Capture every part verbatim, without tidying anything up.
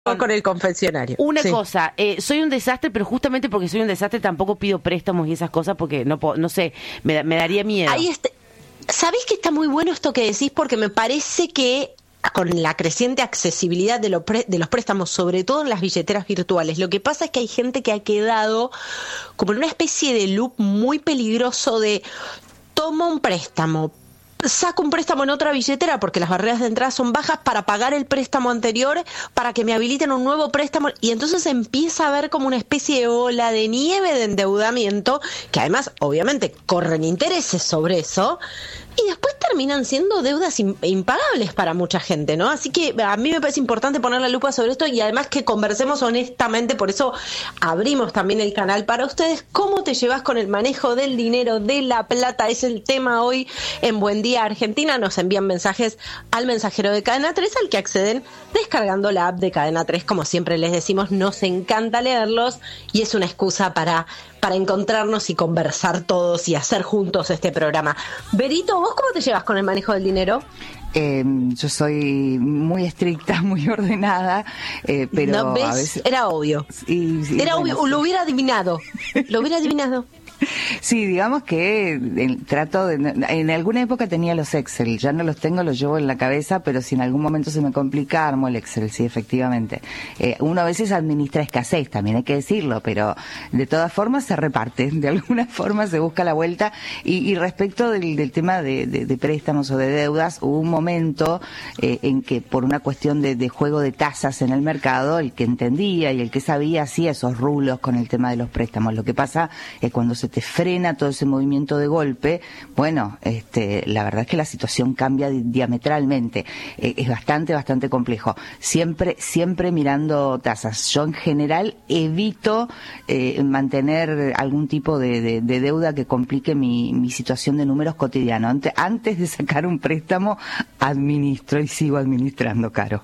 fue con el confesionario. Una sí. cosa, eh, soy un desastre, pero justamente porque soy un desastre tampoco pido préstamos y esas cosas porque no puedo, no sé, me, me daría miedo. Ahí está. ¿Sabés que está muy bueno esto que decís? Porque me parece que con la creciente accesibilidad de, lo pre- de los préstamos, sobre todo en las billeteras virtuales, lo que pasa es que hay gente que ha quedado como en una especie de loop muy peligroso de tomo un préstamo, saco un préstamo en otra billetera porque las barreras de entrada son bajas para pagar el préstamo anterior, para que me habiliten un nuevo préstamo, y entonces empieza a haber como una especie de ola de nieve de endeudamiento, que además obviamente corren intereses sobre eso, y después terminan siendo deudas impagables para mucha gente, ¿no? Así que a mí me parece importante poner la lupa sobre esto y además que conversemos honestamente, por eso abrimos también el canal para ustedes. ¿Cómo te llevas con el manejo del dinero, de la plata? Es el tema hoy en Buen Día Argentina. Nos envían mensajes al mensajero de Cadena tres, al que acceden descargando la app de Cadena tres. Como siempre les decimos, nos encanta leerlos y es una excusa para, para encontrarnos y conversar todos y hacer juntos este programa. Berito, ¿vos cómo te llevas con el manejo del dinero? Eh, yo soy muy estricta, muy ordenada, eh, pero ¿No ves? A veces... Era obvio. Sí, sí, Era bueno, obvio, sí. lo hubiera adivinado. Lo hubiera adivinado. Sí, digamos que el, trato de... En alguna época tenía los Excel, ya no los tengo, los llevo en la cabeza, pero si en algún momento se me complica, armo el Excel, sí, efectivamente. Eh, uno a veces administra escasez, también hay que decirlo, pero de todas formas se reparte, de alguna forma se busca la vuelta. Y, y respecto del, del tema de, de, de préstamos o de deudas, hubo un momento eh, en que por una cuestión de, de juego de tasas en el mercado, el que entendía y el que sabía hacía esos rulos con el tema de los préstamos. Lo que pasa es cuando se te frena todo ese movimiento de golpe, bueno, este, la verdad es que la situación cambia di- diametralmente. Eh, es bastante, bastante complejo. Siempre, siempre mirando tasas. Yo en general evito eh, mantener algún tipo de, de, de deuda que complique mi, mi situación de números cotidianos. Antes, antes de sacar un préstamo, administro y sigo administrando, Caro.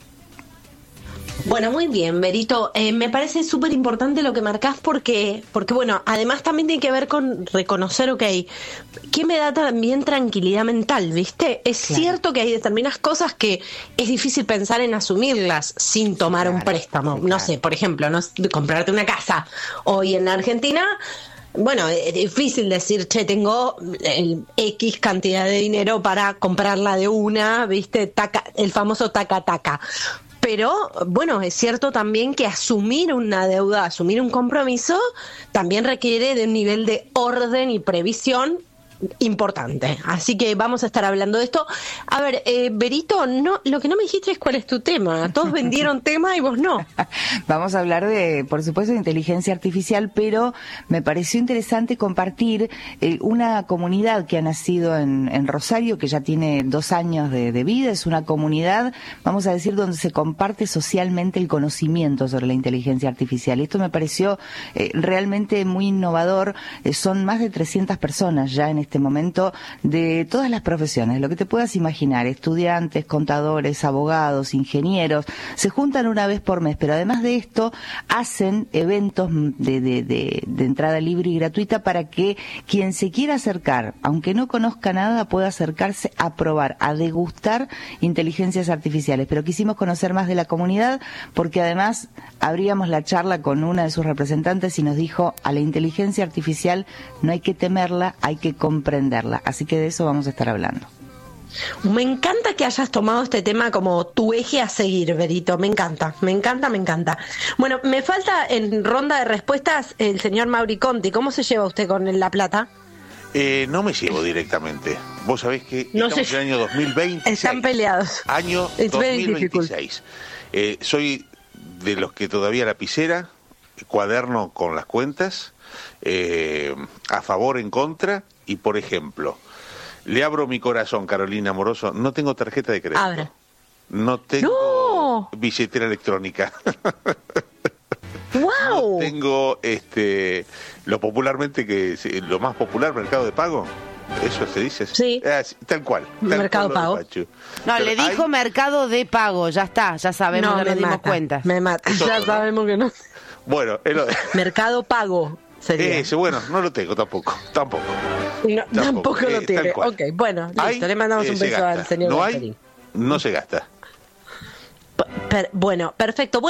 Bueno, muy bien, Berito. Eh, me parece súper importante lo que marcás porque, porque, bueno, además también tiene que ver con reconocer, ok, ¿qué me da también tranquilidad mental, viste? Es Claro. cierto que hay determinadas cosas que es difícil pensar en asumirlas sin tomar Claro, un préstamo. sí, No claro. sé, por ejemplo, no sé, comprarte una casa. Hoy en la Argentina... Bueno, es difícil decir, che, tengo el X cantidad de dinero para comprarla de una, ¿viste? Taca, el famoso taca-taca. Pero, bueno, es cierto también que asumir una deuda, asumir un compromiso, también requiere de un nivel de orden y previsión importante. Así que vamos a estar hablando de esto. A ver, eh, Berito, no, lo que no me dijiste es cuál es tu tema. Todos vendieron tema y vos no. Vamos a hablar de, por supuesto, de inteligencia artificial, pero me pareció interesante compartir eh, una comunidad que ha nacido en, en Rosario, que ya tiene dos años de, de vida. Es una comunidad, vamos a decir, donde se comparte socialmente el conocimiento sobre la inteligencia artificial. Esto me pareció eh, realmente muy innovador. Eh, son más de trescientas personas ya en este momento de todas las profesiones, lo que te puedas imaginar, estudiantes, contadores, abogados, ingenieros, se juntan una vez por mes, pero además de esto hacen eventos de, de, de, de entrada libre y gratuita para que quien se quiera acercar, aunque no conozca nada, pueda acercarse a probar, a degustar inteligencias artificiales. Pero quisimos conocer más de la comunidad porque además abríamos la charla con una de sus representantes y nos dijo, a la inteligencia artificial no hay que temerla, hay que comprenderla. Así que de eso vamos a estar hablando. Me encanta que hayas tomado este tema como tu eje a seguir, Berito. Me encanta, me encanta, me encanta. Bueno, me falta en ronda de respuestas el señor Mauri Conti. ¿Cómo se lleva usted con La Plata? Eh, no me llevo directamente. Vos sabés que No estamos sé. en el año dos mil veintiséis. Están peleados. Año It's very dos mil veintiséis. Eh, soy de los que todavía lapicera, cuaderno con las cuentas, eh, a favor, en contra, y por ejemplo, le abro mi corazón, Carolina Moroso, no tengo tarjeta de crédito. Abra. No tengo ¡No! billetera electrónica. ¡Wow! No tengo este lo popularmente que lo más popular, Mercado de Pago. Eso se dice. Sí. Ah, sí, tal cual. Tal Mercado cual lo Pago. despacho. No, Pero le dijo hay- mercado de pago, ya está, ya sabemos, No, ya me nos dimos mata, cuenta. me mata. Eso Ya no. sabemos que no. Bueno, es lo- Mercado Pago sería. ese, bueno, no lo tengo tampoco. Tampoco. No, tampoco, Tampoco, lo eh, tiene. tal cual. Ok, bueno, listo. Hay, Le mandamos eh, un se beso gasta. al señor No hay, Gasperini. no se gasta. Per- bueno, perfecto.